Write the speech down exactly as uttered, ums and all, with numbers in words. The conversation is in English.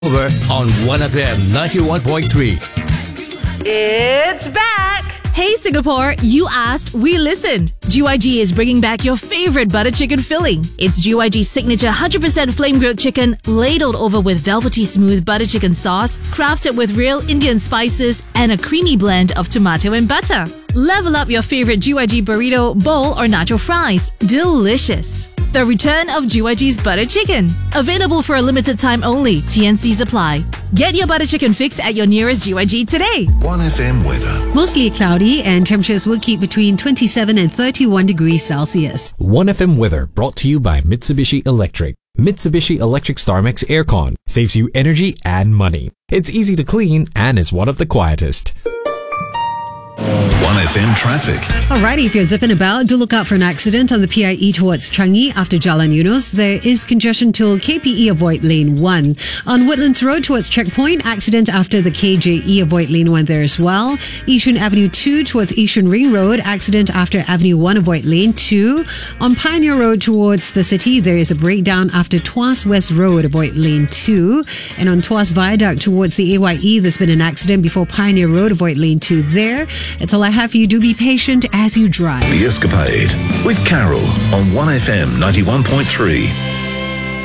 Over on one F M ninety-one point three. It's back! Hey Singapore, you asked, we listened. G Y G is bringing back your favorite butter chicken filling. It's G Y G's signature one hundred percent flame grilled chicken ladled over with velvety smooth butter chicken sauce, crafted with real Indian spices and a creamy blend of tomato and butter. Level up your favorite G Y G burrito, bowl or nacho fries. Delicious. The return of G Y G's butter chicken. Available for a limited time only. T N Cs apply. Get your butter chicken fix at your nearest G Y G today. one F M weather. Mostly cloudy and temperatures will keep between twenty-seven and thirty-one degrees Celsius. one F M weather brought to you by Mitsubishi Electric. Mitsubishi Electric StarMax Aircon saves you energy and money. It's easy to clean and is one of the quietest. one F M traffic. Alrighty, if you're zipping about, do look out for an accident on the P I E towards Changi after Jalan Eunos. There is congestion till K P E, avoid lane one. On Woodlands Road towards Checkpoint, accident after the K J E, avoid lane one there as well. Yishun Avenue two towards Yishun Ring Road, accident after Avenue one, avoid lane two. On Pioneer Road towards the city, there is a breakdown after Tuas West Road, avoid lane two. And on Tuas Viaduct towards the A Y E, there's been an accident before Pioneer Road, avoid lane two there. That's all I have for you. Do be patient as you drive. The Escapade with Carol on one F M ninety-one point three.